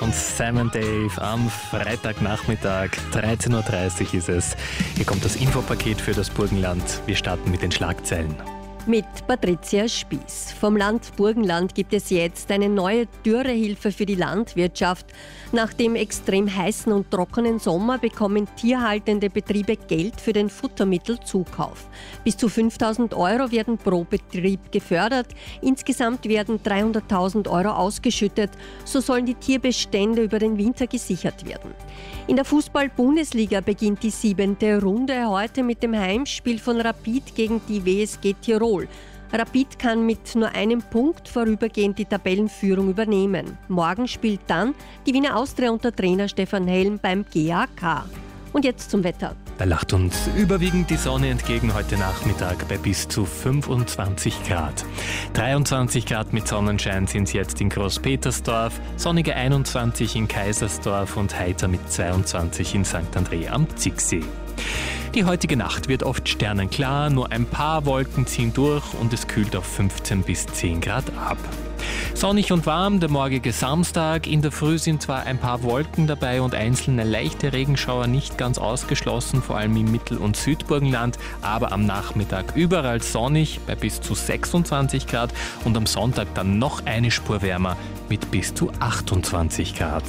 und Simon Dave am Freitagnachmittag. 13.30 Uhr ist es. Hier kommt das Infopaket für das Burgenland. Wir starten mit den Schlagzeilen. Mit Patricia Spieß. Vom Land Burgenland gibt es jetzt eine neue Dürrehilfe für die Landwirtschaft. Nach dem extrem heißen und trockenen Sommer bekommen tierhaltende Betriebe Geld für den Futtermittelzukauf. Bis zu 5.000 € werden pro Betrieb gefördert. Insgesamt werden 300.000 € ausgeschüttet. So sollen die Tierbestände über den Winter gesichert werden. In der Fußball-Bundesliga beginnt die 7. Runde heute mit dem Heimspiel von Rapid gegen die WSG Tirol. Rapid kann mit nur einem Punkt vorübergehend die Tabellenführung übernehmen. Morgen spielt dann die Wiener Austria unter Trainer Stefan Helm beim GAK. Und jetzt zum Wetter. Da lacht uns überwiegend die Sonne entgegen heute Nachmittag bei bis zu 25 Grad. 23 Grad mit Sonnenschein sind es jetzt in Großpetersdorf, sonnige 21 in Kaisersdorf und heiter mit 22 in St. André am Zicksee. Die heutige Nacht wird oft sternenklar, nur ein paar Wolken ziehen durch und es kühlt auf 15 bis 10 Grad ab. Sonnig und warm der morgige Samstag. In der Früh sind zwar ein paar Wolken dabei und einzelne leichte Regenschauer nicht ganz ausgeschlossen, vor allem im Mittel- und Südburgenland, aber am Nachmittag überall sonnig bei bis zu 26 Grad und am Sonntag dann noch eine Spur wärmer mit bis zu 28 Grad.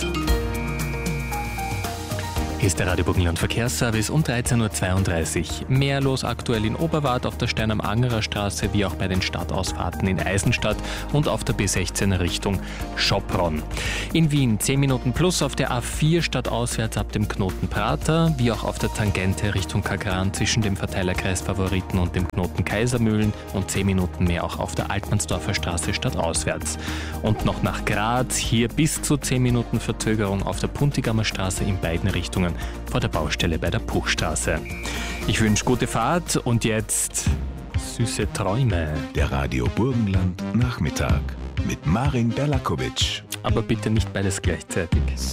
Hier ist der Radio Burgenland Verkehrsservice um 13.32 Uhr. Mehr los aktuell in Oberwart auf der Stein am Angerer Straße wie auch bei den Stadtausfahrten in Eisenstadt und auf der B16 Richtung Schopron. In Wien 10 Minuten plus auf der A4 stadtauswärts ab dem Knoten Prater, wie auch auf der Tangente Richtung Kagran zwischen dem Verteilerkreis Favoriten und dem Knoten Kaisermühlen und 10 Minuten mehr auch auf der Altmannsdorfer Straße stadtauswärts. Und noch nach Graz, hier bis zu 10 Minuten Verzögerung auf der Puntigammer Straße in beiden Richtungen vor der Baustelle bei der Puchstraße. Ich wünsche gute Fahrt und jetzt süße Träume. Der Radio Burgenland Nachmittag mit Marin Berlakovic. Aber bitte nicht beides gleichzeitig.